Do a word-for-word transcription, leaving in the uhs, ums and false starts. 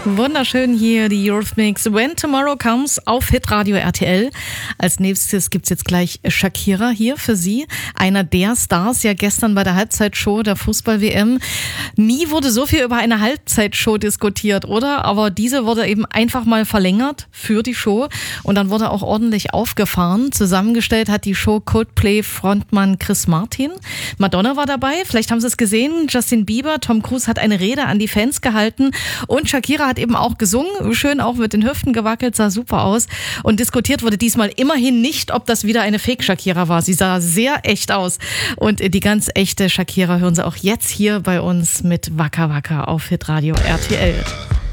Wunderschön hier die Eurythmics When Tomorrow Comes auf Hitradio R T L. Als nächstes gibt's jetzt gleich Shakira hier für Sie. Einer der Stars ja gestern bei der Halbzeitshow der Fußball-W M. Nie wurde so viel über eine Halbzeitshow diskutiert, oder? Aber diese wurde eben einfach mal verlängert für die Show und dann wurde auch ordentlich aufgefahren. Zusammengestellt hat die Show Coldplay-Frontmann Chris Martin. Madonna war dabei, vielleicht haben Sie es gesehen. Justin Bieber, Tom Cruise hat eine Rede an die Fans gehalten und Shakira hat eben auch gesungen, schön auch mit den Hüften gewackelt, sah super aus. Und diskutiert wurde diesmal immerhin nicht, ob das wieder eine Fake-Shakira war. Sie sah sehr echt aus. Und die ganz echte Shakira hören Sie auch jetzt hier bei uns mit Waka Waka auf Hitradio R T L.